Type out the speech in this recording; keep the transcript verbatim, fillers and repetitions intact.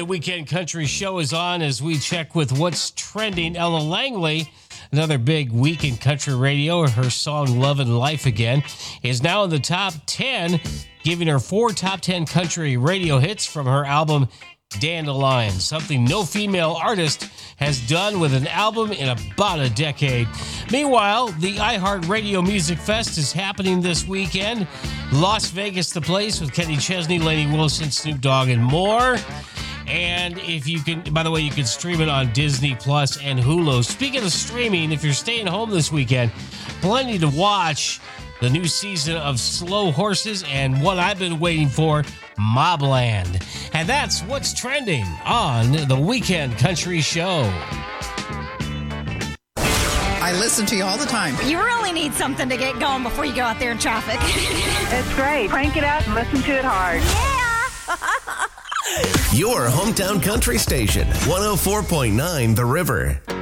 the Weekend Country Show is on as we check with what's trending. Ella Langley, another big week in country radio, her song Love and Life Again, is now in the top ten, giving her four top ten country radio hits from her album Dandelion, something no female artist has done with an album in about a decade. Meanwhile, the iHeartRadio Music Fest is happening this weekend. Las Vegas, the place, with Kenny Chesney, Lainey Wilson, Snoop Dogg, and more. And if you can, by the way, you can stream it on Disney Plus and Hulu. Speaking of streaming, if you're staying home this weekend, plenty to watch. The new season of Slow Horses and what I've been waiting for, Mobland. And that's what's trending on the Weekend Country Show. I listen to you all the time. You really need something to get going before you go out there in traffic. It's great. Crank it up and listen to it hard. Yeah! Your hometown country station, one oh four point nine The River.